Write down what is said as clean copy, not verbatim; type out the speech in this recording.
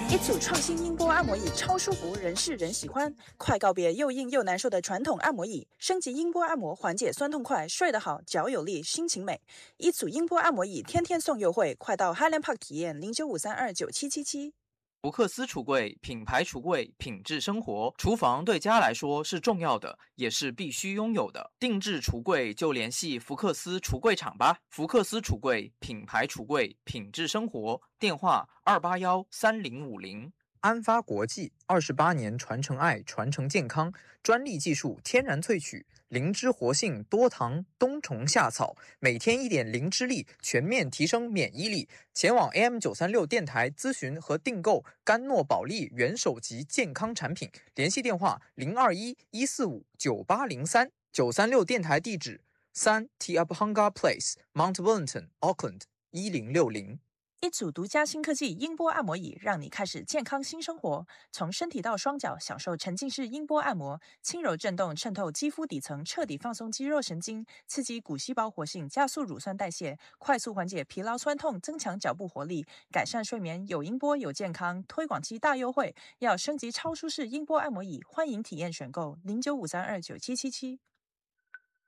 一组创新音波按摩椅，超舒服，人是人喜欢。快告别又硬又难受的传统按摩椅，升级音波按摩，缓解酸痛快，睡得好，脚有力，心情美。一组音波按摩椅，天天送优惠，快到 Highland Park 体验0953297777。 福克斯橱柜，品牌橱柜，品质生活。厨房对家来说是重要的，也是必须拥有的。定制橱柜就联系福克斯橱柜厂吧。福克斯橱柜，品牌橱柜，品质生活。电话2813050。 安发国际28年传承爱，传承健康，专利技术，天然萃取，灵芝活性，多糖，冬虫夏草，每天一点灵芝力，全面提升免疫力。前往 AM936 电台咨询和订购甘诺宝利元首级健康产品，联系电话021-145-9803。936电台地址3 Tiabhanga Place Mount Wellington Auckland 1060。 一组独家新科技音波按摩椅，让你开始健康新生活。从身体到双脚，享受沉浸式音波按摩，轻柔震动渗透肌肤底层，彻底放松肌肉神经，刺激骨细胞活性，加速乳酸代谢，快速缓解疲劳酸痛，增强脚部活力，改善睡眠。有音波有健康，推广期大优惠，要升级超舒适音波按摩椅，欢迎体验选购0953297777。